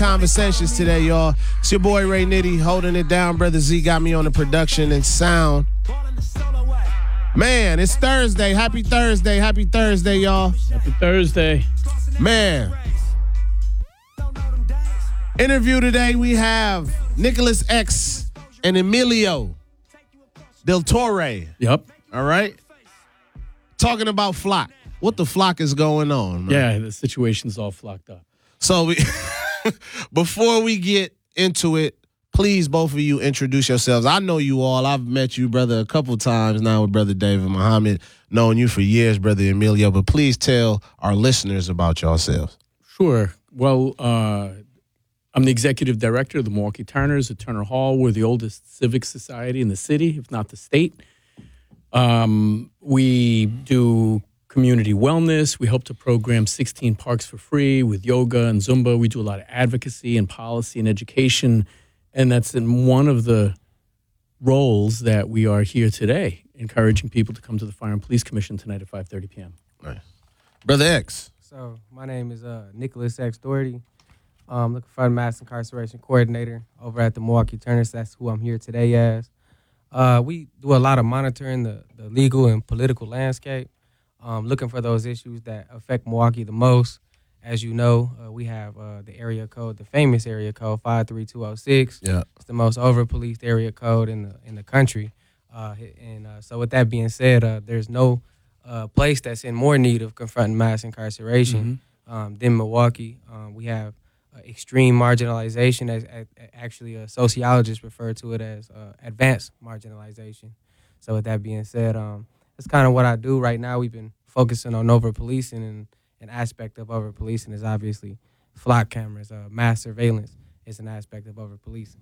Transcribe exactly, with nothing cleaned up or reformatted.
Conversations today, y'all. It's your boy Ray Nitty holding it down. Brother Z got me on the production and sound. Man, it's Thursday. Happy Thursday. Happy Thursday, y'all. Happy Thursday. Man. Interview today, we have Nicholas X and Emilio Del Torre. Yep. All right? Talking about Flock. What the Flock is going on, man? Yeah, the situation's all flocked up. So we, before we get into it, please, both of you, introduce yourselves. I know you all. I've met you, brother, a couple times now with Brother David Muhammad. Known you for years, Brother Emilio. But please tell our listeners about yourselves. Sure. Well, uh, I'm the executive director of the Milwaukee Turners at Turner Hall. We're the oldest civic society in the city, if not the state. Um, we do community wellness. We help to program sixteen parks for free with yoga and Zumba. We do a lot of advocacy and policy and education. And that's in one of the roles that we are here today, encouraging people to come to the Fire and Police Commission tonight at five thirty p.m. Nice. Brother X. So my name is uh, Nicholas X. Doherty. I'm looking for the mass incarceration coordinator over at the Milwaukee Turners. That's who I'm here today as. Uh, we do a lot of monitoring the, the legal and political landscape, um, looking for those issues that affect Milwaukee the most. As you know, uh, we have uh, the area code, the famous area code five three two oh six. Yeah. It's the most over-policed area code in the in the country. Uh, and uh, so with that being said, uh, there's no uh, place that's in more need of confronting mass incarceration mm-hmm. um, than Milwaukee. Um, we have uh, extreme marginalization, as, as actually uh, sociologists refer to it as uh, advanced marginalization. So with that being said, um, that's kind of what I do right now. We've been focusing on over-policing, and an aspect of over-policing is obviously flock cameras. Uh, mass surveillance is an aspect of over-policing.